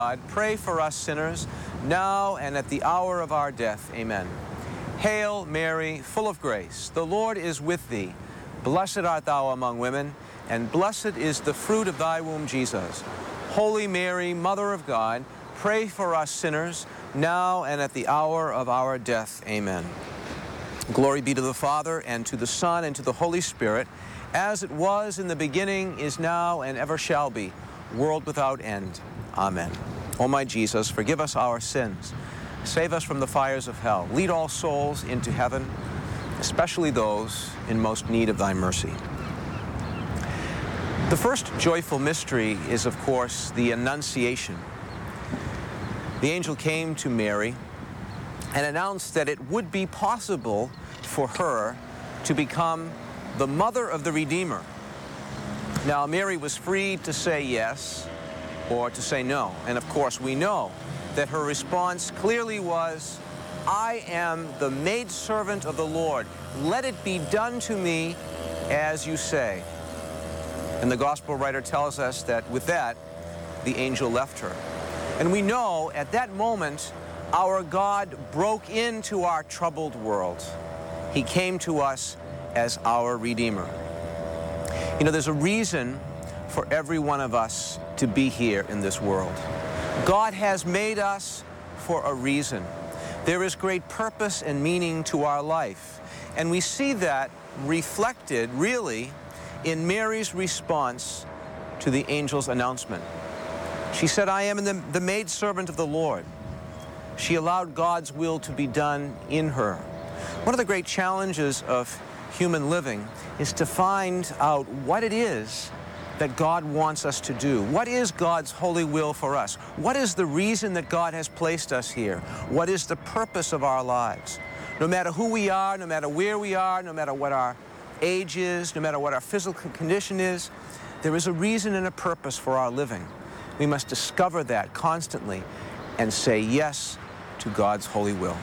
God, pray for us sinners, now and at the hour of our death. Amen. Hail Mary, full of grace, the Lord is with thee. Blessed art thou among women, and blessed is the fruit of thy womb, Jesus. Holy Mary, Mother of God, pray for us sinners, now and at the hour of our death. Amen. Glory be to the Father, and to the Son, and to the Holy Spirit, as it was in the beginning, is now, and ever shall be, world without end. Amen. O my Jesus, forgive us our sins. Save us from the fires of hell. Lead all souls into heaven, especially those in most need of thy mercy. The first joyful mystery is, of course, the Annunciation. The angel came to Mary and announced that it would be possible for her to become the mother of the Redeemer. Now, Mary was free to say yes or to say no. And of course, we know that her response clearly was, I am the maidservant of the Lord. Let it be done to me as you say. And the gospel writer tells us that with that, the angel left her. And we know at that moment, our God broke into our troubled world. He came to us as our Redeemer. You know, there's a reason for every one of us to be here in this world. God has made us for a reason. There is great purpose and meaning to our life. And we see that reflected, really, in Mary's response to the angel's announcement. She said, I am the maidservant of the Lord. She allowed God's will to be done in her. One of the great challenges of human living is to find out what it is that God wants us to do. What is God's holy will for us? What is the reason that God has placed us here? What is the purpose of our lives? No matter who we are, no matter where we are, no matter what our age is, no matter what our physical condition is, there is a reason and a purpose for our living. We must discover that constantly and say yes to God's holy will.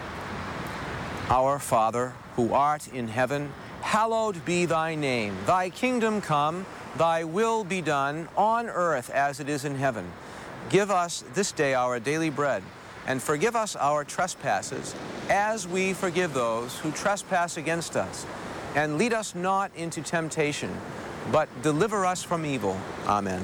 Our Father, who art in heaven, hallowed be thy name. Thy kingdom come, thy will be done on earth as it is in heaven. Give us this day our daily bread, and forgive us our trespasses, as we forgive those who trespass against us. And lead us not into temptation, but deliver us from evil. Amen.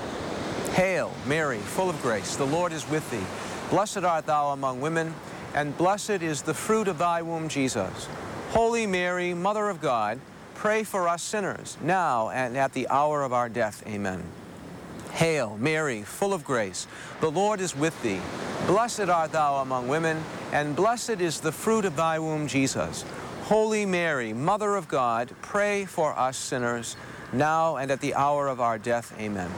Hail, Mary, full of grace, the Lord is with thee. Blessed art thou among women, and blessed is the fruit of thy womb, Jesus. Holy Mary, Mother of God, pray for us sinners, now and at the hour of our death. Amen. Hail, Mary, full of grace, the Lord is with thee. Blessed art thou among women, and blessed is the fruit of thy womb, Jesus. Holy Mary, Mother of God, pray for us sinners, now and at the hour of our death. Amen.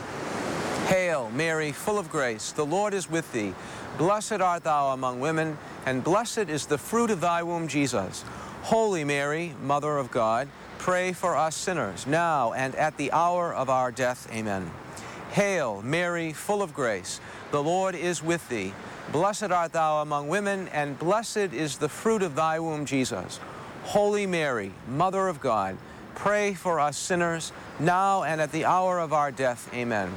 Hail, Mary, full of grace, the Lord is with thee. Blessed art thou among women, and blessed is the fruit of thy womb, Jesus. Holy Mary, Mother of God, pray for us sinners, now and at the hour of our death. Amen. Hail, Mary, full of grace, the Lord is with thee. Blessed art thou among women, and blessed is the fruit of thy womb, Jesus. Holy Mary, Mother of God, pray for us sinners, now and at the hour of our death. Amen.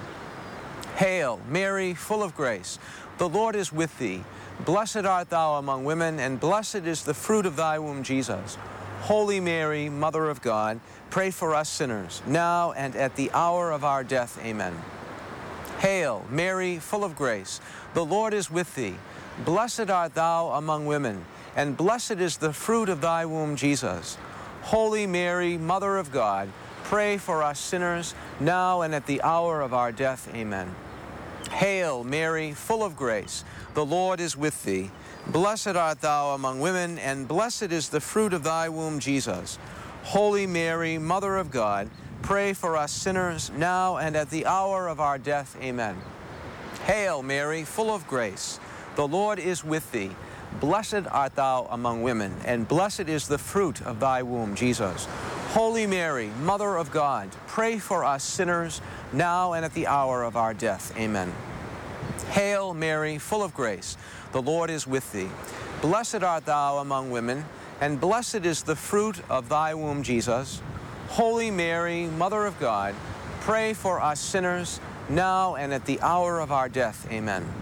Hail, Mary, full of grace, the Lord is with thee. Blessed art thou among women, and blessed is the fruit of thy womb, Jesus. Holy Mary, Mother of God, pray for us sinners, now and at the hour of our death. Amen. Hail, Mary, full of grace, the Lord is with thee. Blessed art thou among women, and blessed is the fruit of thy womb, Jesus. Holy Mary, Mother of God, pray for us sinners, now and at the hour of our death. Amen. Hail, Mary, full of grace, the Lord is with thee. Blessed art thou among women, and blessed is the fruit of thy womb, Jesus. Holy Mary, Mother of God, pray for us sinners, now and at the hour of our death. Amen. Hail, Mary, full of grace, the Lord is with thee. Blessed art thou among women, and blessed is the fruit of thy womb, Jesus. Holy Mary, Mother of God, pray for us sinners, now and at the hour of our death. Amen. Hail, Mary, full of grace, the Lord is with thee. Blessed art thou among women, and blessed is the fruit of thy womb, Jesus. Holy Mary, Mother of God, pray for us sinners, now and at the hour of our death. Amen.